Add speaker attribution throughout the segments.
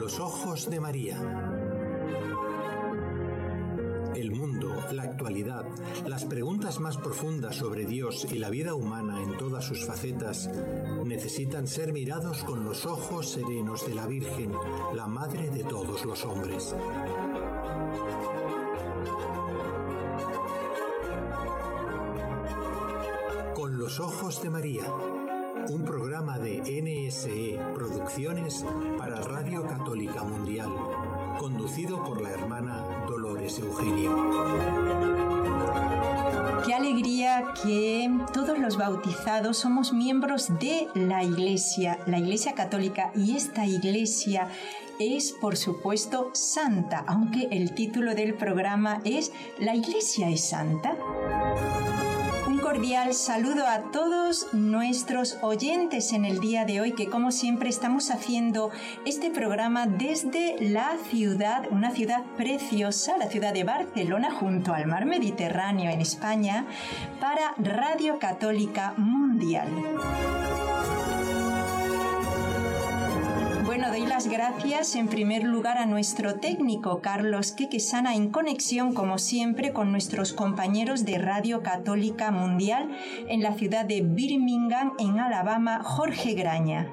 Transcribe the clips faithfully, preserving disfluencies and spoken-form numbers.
Speaker 1: los ojos de María. El mundo, la actualidad, las preguntas más profundas sobre Dios y la vida humana en todas sus facetas necesitan ser mirados con los ojos serenos de la Virgen, la Madre de todos los hombres. Con los ojos de María, un programa de N S E Producciones para Radio Católica Mundial, conducido por la hermana Dolores Eugenio.
Speaker 2: Qué alegría que todos los bautizados somos miembros de la Iglesia, la Iglesia Católica, y esta Iglesia es, por supuesto, santa, aunque el título del programa es ¿La Iglesia es santa? Un cordial saludo a todos nuestros oyentes en el día de hoy, que como siempre estamos haciendo este programa desde la ciudad, una ciudad preciosa, la ciudad de Barcelona, junto al mar Mediterráneo en España, para Radio Católica Mundial. Bueno, doy las gracias en primer lugar a nuestro técnico Carlos Quequesana, en conexión como siempre con nuestros compañeros de Radio Católica Mundial en la ciudad de Birmingham, en Alabama, Jorge Graña.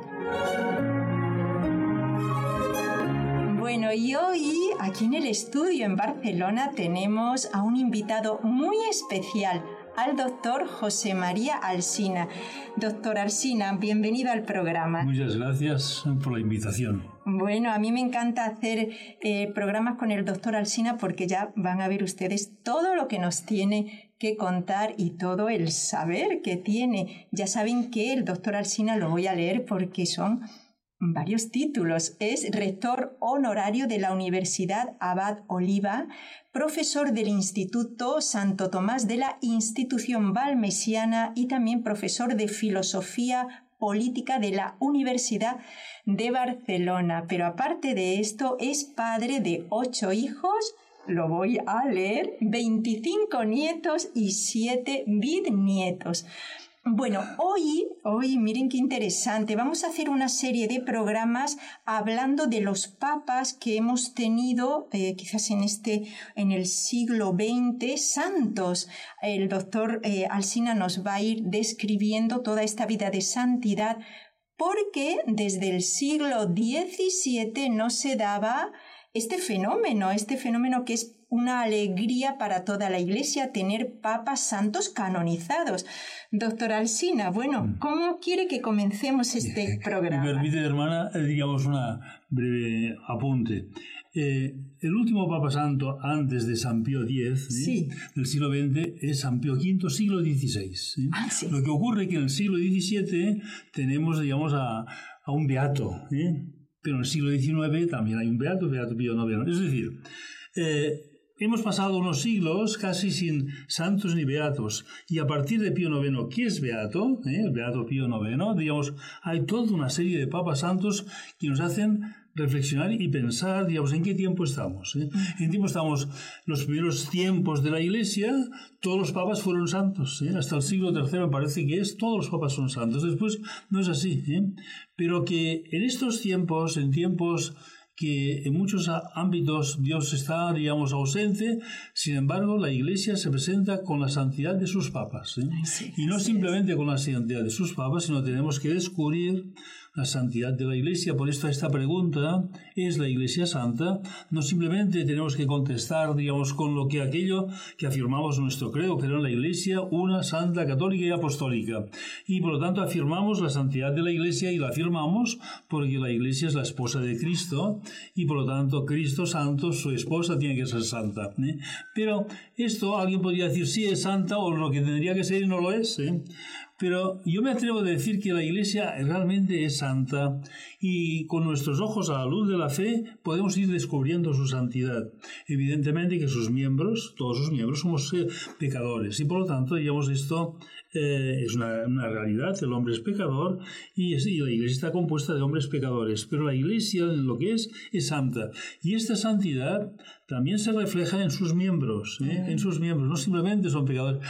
Speaker 2: Bueno, y hoy aquí en el estudio en Barcelona tenemos a un invitado muy especial, al doctor José María Alsina. Doctor Alsina, bienvenido al programa.
Speaker 3: Muchas gracias por la invitación.
Speaker 2: Bueno, a mí me encanta hacer eh, programas con el doctor Alsina porque ya van a ver ustedes todo lo que nos tiene que contar y todo el saber que tiene. Ya saben que el doctor Alsina lo voy a leer porque son varios títulos. Es rector honorario de la Universidad Abad Oliba, profesor del Instituto Santo Tomás de la Institución Valmesiana y también profesor de Filosofía Política de la Universidad de Barcelona. Pero aparte de esto, es padre de ocho hijos, lo voy a leer, veinticinco nietos y siete bisnietos. Bueno, hoy, hoy, miren qué interesante, vamos a hacer una serie de programas hablando de los papas que hemos tenido, eh, quizás en este, en el siglo veinte, santos. El doctor eh, Alsina nos va a ir describiendo toda esta vida de santidad, porque desde el siglo diecisiete no se daba este fenómeno, este fenómeno que es una alegría para toda la Iglesia, tener papas santos canonizados. Doctor Alsina, bueno, ¿cómo quiere que comencemos este programa?
Speaker 3: Me permite, hermana, digamos una breve apunte. Eh, el último papa santo antes de San Pío X, ¿eh? sí. del siglo veinte, es San Pío V, siglo dieciséis. ¿eh? Ah, sí. Lo que ocurre es que en el siglo diecisiete tenemos, digamos, a, a un beato, ¿eh? pero en el siglo diecinueve también hay un beato, Beato Pío noveno. Es decir, eh, hemos pasado unos siglos casi sin santos ni beatos, y a partir de Pío noveno, que es beato, ¿eh? el Beato Pío noveno, digamos, hay toda una serie de papas santos que nos hacen reflexionar y pensar, digamos, en qué tiempo estamos. ¿eh? En tiempo estamos, los primeros tiempos de la Iglesia, todos los papas fueron santos. ¿eh? Hasta el siglo tercero me parece que es, todos los papas son santos. Después no es así. ¿eh? Pero que en estos tiempos, en tiempos que en muchos ámbitos Dios está, digamos, ausente, sin embargo, la Iglesia se presenta con la santidad de sus papas. ¿eh? Sí, y no simplemente es. con la santidad de sus papas, sino tenemos que descubrir la santidad de la Iglesia. Por esto esta pregunta, ¿es la Iglesia santa? No simplemente tenemos que contestar, digamos, con lo que aquello que afirmamos en nuestro credo, que era la Iglesia una, santa, católica y apostólica. Y por lo tanto afirmamos la santidad de la Iglesia, y la afirmamos porque la Iglesia es la esposa de Cristo, y por lo tanto Cristo santo, su esposa tiene que ser santa. ¿eh? Pero esto alguien podría decir sí es santa, o lo que tendría que ser y no lo es. ¿eh? Pero yo me atrevo a decir que la Iglesia realmente es santa, y con nuestros ojos a la luz de la fe podemos ir descubriendo su santidad. Evidentemente que sus miembros, todos sus miembros, somos pecadores, y por lo tanto, digamos, esto eh, es una, una realidad. El hombre es pecador, y, es, y la Iglesia está compuesta de hombres pecadores, pero la Iglesia, en lo que es, es santa, y esta santidad también se refleja en sus miembros, ¿eh? en sus miembros. No simplemente son pecadores,